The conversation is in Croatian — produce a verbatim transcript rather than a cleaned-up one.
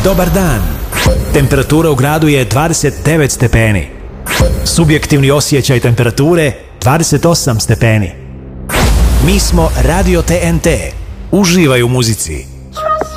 Dobar dan. Temperatura u gradu je dvadeset devet stepeni. Subjektivni osjećaj temperature dvadeset osam stepeni. Mi smo Radio T N T. Uživaj u muzici.